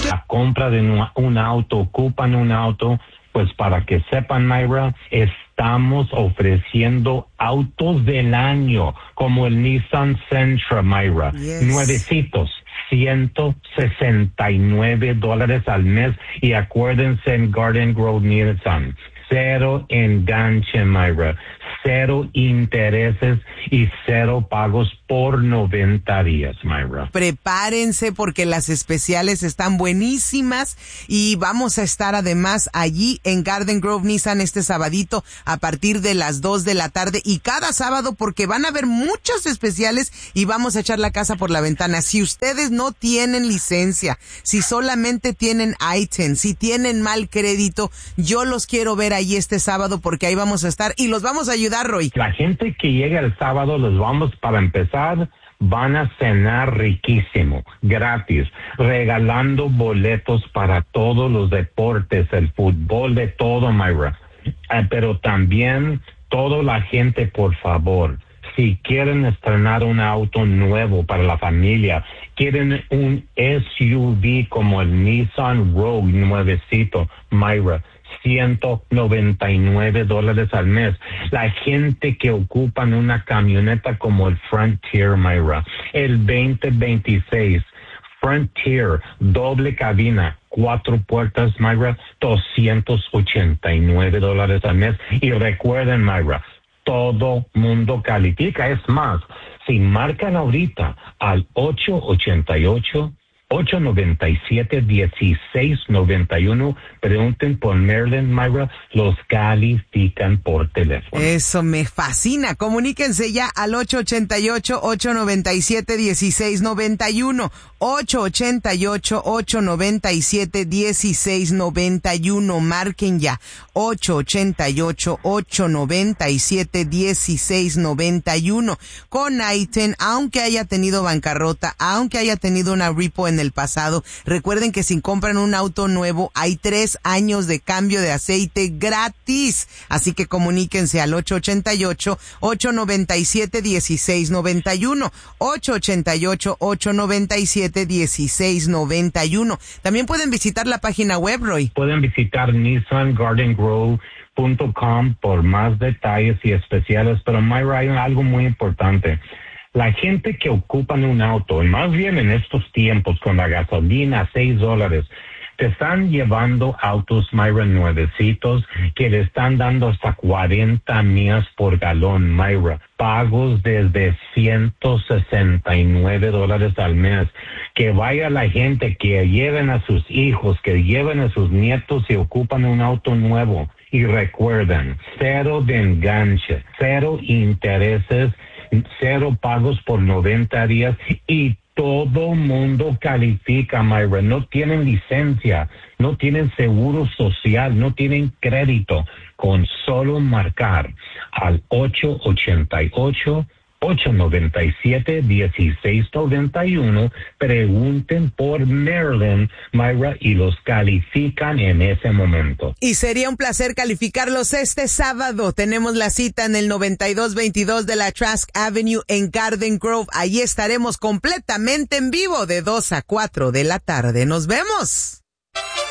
La compra de un auto, ocupan un auto, pues para que sepan, Myra, estamos ofreciendo autos del año, como el Nissan Sentra, Myra, nuevecitos, $169 al mes. Y acuérdense, en Garden Grove Nissan, cero enganche, Myra, cero intereses y cero pagos por 90 días, Myra. Prepárense porque las especiales están buenísimas y vamos a estar además allí en Garden Grove Nissan este sabadito a partir de las 2 de la tarde y cada sábado porque van a haber muchos especiales y vamos a echar la casa por la ventana. Si ustedes no tienen licencia, si solamente tienen ITIN, si tienen mal crédito, yo los quiero ver ahí este sábado porque ahí vamos a estar y los vamos a ayudar, Roy. La gente que llega el sábado, los vamos, para empezar, van a cenar riquísimo, gratis, regalando boletos para todos los deportes, el fútbol, de todo, Myra. Pero también, toda la gente, por favor, si quieren estrenar un auto nuevo para la familia, quieren un SUV como el Nissan Rogue nuevecito, Myra, $199 al mes. La gente que ocupan una camioneta como el Frontier, Myra, el 2026 Frontier, doble cabina, 4 puertas, Myra, $289 al mes. Y recuerden, Myra, todo mundo califica. Es más, si marcan ahorita al 888-897-1691, pregunten por Marilyn, Myra, los califican por teléfono. Eso me fascina. Comuníquense ya al 888-897-1691. 888-897-1691. Marquen ya. 888-897-1691. Con ITIN, aunque haya tenido bancarrota, aunque haya tenido una repo en el pasado, recuerden que si compran un auto nuevo, hay 3 años de cambio de aceite gratis. Así que comuníquense al 888-897-1691. 888-897-1691. También pueden visitar la página web, Roy. Pueden visitar NissanGardenGrove.com por más detalles y especiales, pero Myra, hay algo muy importante. La gente que ocupan un auto, y más bien en estos tiempos con la gasolina $6, te están llevando autos, Myra, nuevecitos, que le están dando hasta 40 millas por galón, Myra. Pagos desde $169 al mes. Que vaya la gente, que lleven a sus hijos, que lleven a sus nietos y ocupan un auto nuevo. Y recuerden, cero de enganche, cero intereses, cero pagos por 90 días y todo mundo califica, Myra. No tienen licencia, no tienen seguro social, no tienen crédito. Con solo marcar al 888-897-1691, pregunten por Marilyn, Myra, y los califican en ese momento. Y sería un placer calificarlos este sábado. Tenemos la cita en el 9222 de la Trask Avenue en Garden Grove. Allí estaremos completamente en vivo de 2 a 4 de la tarde. ¡Nos vemos!